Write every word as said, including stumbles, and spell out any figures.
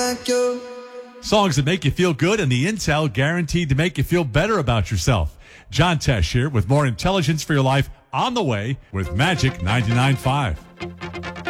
like you. Songs that make you feel good and the intel guaranteed to make you feel better about yourself. John Tesh here with more intelligence for your life on the way with Magic ninety-nine point five.